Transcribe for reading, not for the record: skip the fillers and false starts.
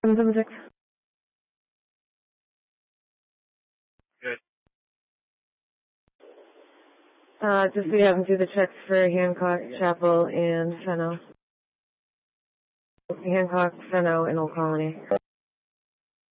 776. Good. Just we have them do the checks for Hancock, Chapel, and Fenno. Hancock, Fenno, and Old Colony.